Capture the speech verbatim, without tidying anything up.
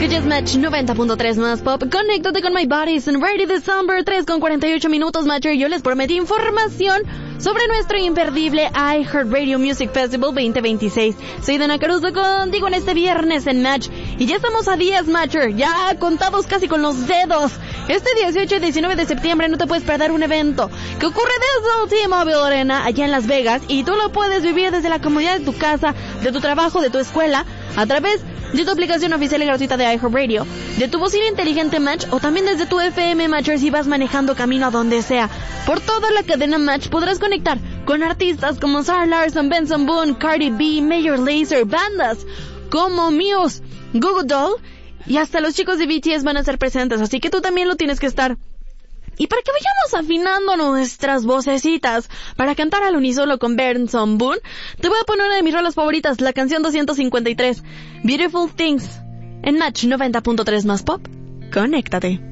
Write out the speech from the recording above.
Escuchas Match noventa punto tres más pop. Conéctate con My Bodies and Ready December, tres con cuarenta y ocho minutos, Matcher. Yo les prometí información sobre nuestro imperdible iHeartRadio Music Festival veinte veintiséis. Soy Dana Caruso contigo en este viernes en Match. Y ya estamos a días, Matcher, ya contados casi con los dedos. Este dieciocho y diecinueve de septiembre no te puedes perder un evento que ocurre desde el T-Mobile Arena allá en Las Vegas, y tú lo puedes vivir desde la comodidad de tu casa, de tu trabajo, de tu escuela, a través de tu aplicación oficial y gratuita de iHeartRadio, de tu bocina inteligente Match, o también desde tu F M Matcher si vas manejando camino a donde sea. Por toda la cadena Match podrás conectar con artistas como Sarah Larson, Benson Boone, Cardi B, Major Lazer, bandas como Muse, Google Doll, y hasta los chicos de B T S van a ser presentes, así que tú también lo tienes que estar. Y para que vayamos afinando nuestras vocecitas para cantar al unísono con Benson Boone, te voy a poner una de mis rolas favoritas, la canción doscientos cincuenta y tres, Beautiful Things, en Match noventa punto tres más pop. Conéctate.